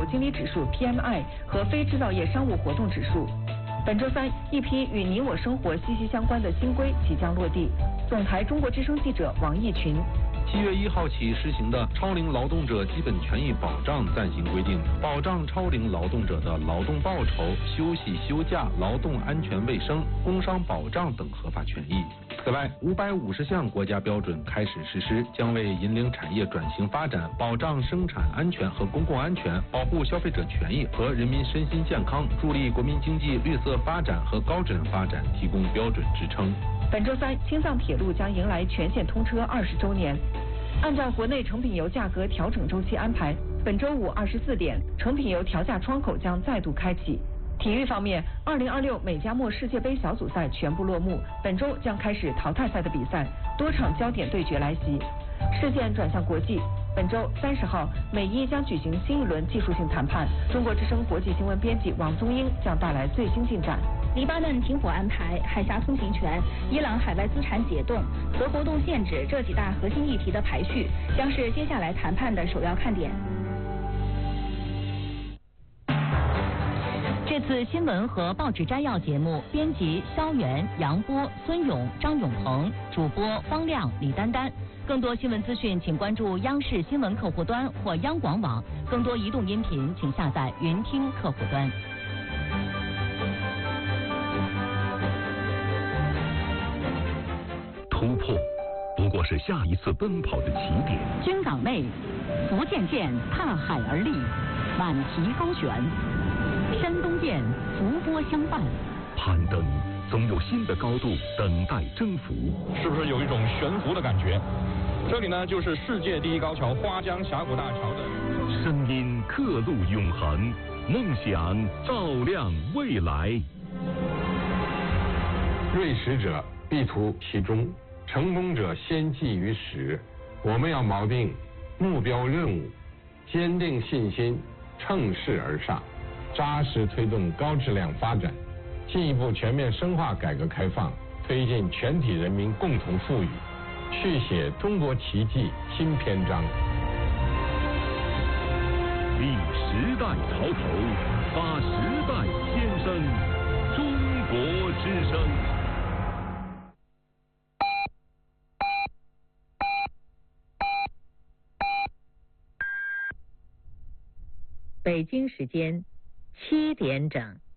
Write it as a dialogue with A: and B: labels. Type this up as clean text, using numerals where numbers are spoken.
A: 经理指数 PMI 和非制造业商务活动指数。本周三，一批与你我生活息息相关的新规即将落地。总台中国之声记者王毅群。
B: 7月1号起实行的超龄劳动者基本权益保障暂行规定，保障超龄劳动者的劳动报酬、休息休假、劳动安全卫生、工伤保障等合法权益。此外，550项国家标准开始实施，将为引领产业转型发展、保障生产安全和公共安全、保护消费者权益和人民身心健康、助力国民经济绿色发展和高质量发展提供标准支撑。
A: 本周三，青藏铁路将迎来全线通车20周年。按照国内成品油价格调整周期安排，本周五24点，成品油调价窗口将再度开启。体育方面，2026美加墨世界杯小组赛全部落幕，本周将开始淘汰赛的比赛，多场焦点对决来袭。事件转向国际，本周30号，美伊将举行新一轮技术性谈判。中国之声国际新闻编辑王宗英将带来最新进展。
C: 黎巴嫩停火安排、海峡通行权、伊朗海外资产解冻、核活动限制这几大核心议题的排序，将是接下来谈判的首要看点。
D: 这次新闻和报纸摘要节目，编辑肖元、杨波、孙勇、张永鹏，主播方亮、李丹丹。更多新闻资讯，请关注央视新闻客户端或央广网。更多移动音频，请下载云听客户端。
E: 突破不过是下一次奔跑的起点。
D: 军港内，福建舰踏海而立，满蹄高悬；山东舰伏波相伴。
E: 攀登总有新的高度等待征服。
F: 是不是有一种悬浮的感觉？这里呢，就是世界第一高桥花江峡谷大桥的。
E: 声音刻录永恒，梦想照亮未来。
G: 锐识者必图其中，成功者先记于始。我们要锚定目标任务，坚定信心，乘势而上，扎实推动高质量发展，进一步全面深化改革开放，推进全体人民共同富裕，续写中国奇迹新篇章。
E: 立时代潮头，发时代先声，中国之声。
D: 北京时间7点整。